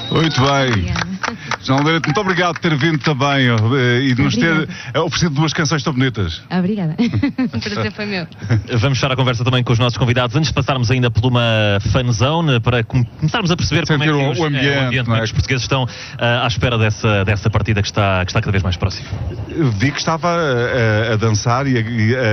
Muito bem. João Almeida, muito obrigado por ter vindo também e de nos ter oferecido duas canções tão bonitas. Obrigada. O prazer foi meu. Vamos fechar a conversa também com os nossos convidados, antes de passarmos ainda por uma fan zone, para começarmar a perceber como é que o ambiente, como é que os portugueses estão à espera dessa partida que está cada vez mais próxima. Vi que estava a dançar e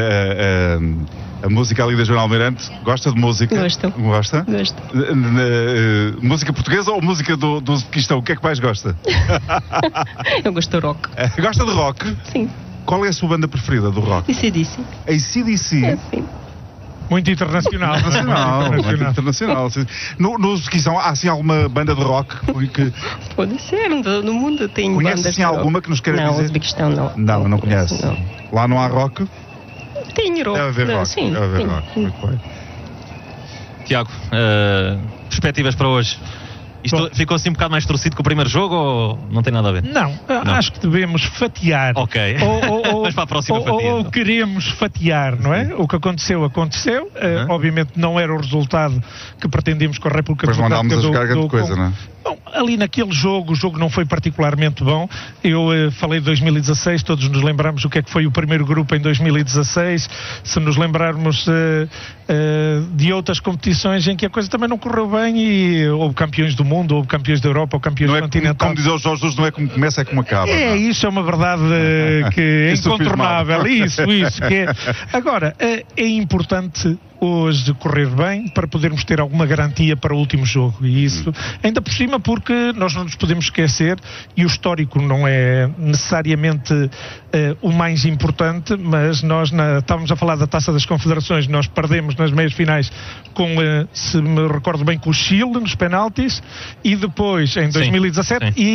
a música ali da Joana Almeirante. Gosta de música? Gosto. Gosta? Gosto. Música portuguesa ou música do Uzbequistão? O que é que mais gosta? Eu gosto de rock. Gosta de rock? Sim. Qual é a sua banda preferida do rock? AC/DC. AC/DC? É, sim. Muito internacional. Muito internacional. No Uzbequistão há assim alguma banda de rock que... Pode ser, no mundo tem conhece bandas assim alguma que nos queira dizer? Não, Uzbequistão não. Não conhece. Não. Lá não há rock? Tem rock. Deve haver rock. Sim, Deve haver rock. Muito bem. Tiago, perspectivas para hoje? Isto ficou assim um bocado mais torcido que o primeiro jogo ou não tem nada a ver? Não. Acho que devemos fatiar. Ok. Mas para a próxima fatia. Ou queremos fatiar, não é? O que aconteceu. Obviamente não era o resultado que pretendíamos com a República Democrática do Congo. Mas mandámos a jogar grande coisa, não é? Bom, ali naquele jogo, o jogo não foi particularmente bom. Eu falei de 2016, todos nos lembramos o que é que foi o primeiro grupo em 2016. Se nos lembrarmos de outras competições em que a coisa também não correu bem e houve campeões do mundo, houve campeões da Europa, houve campeões continentais. Como diz o Jorge Jesus, não é como começa, é como acaba. Isso é uma verdade que é incontornável. Isso. Que é. Agora, é importante hoje correr bem para podermos ter alguma garantia para o último jogo, e isso ainda por cima, porque nós não nos podemos esquecer, e o histórico não é necessariamente o mais importante, mas nós estávamos a falar da Taça das Confederações, nós perdemos nas meias finais com, se me recordo bem, com o Chile nos penaltis, e depois em 2017 sim.